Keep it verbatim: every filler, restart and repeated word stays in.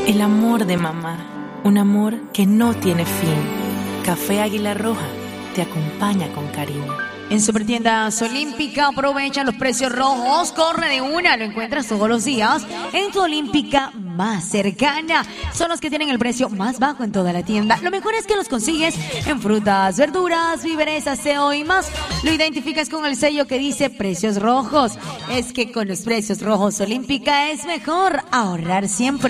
El amor de mamá, un amor que no tiene fin. Café Águila Roja te acompaña con cariño. En Supertiendas Olímpica aprovecha los precios rojos, corre de una, lo encuentras todos los días en tu Olímpica más cercana. Son los que tienen el precio más bajo en toda la tienda. Lo mejor es que los consigues en frutas, verduras, víveres, aseo y más. Lo identificas con el sello que dice precios rojos. Es que con los precios rojos Olímpica es mejor ahorrar siempre.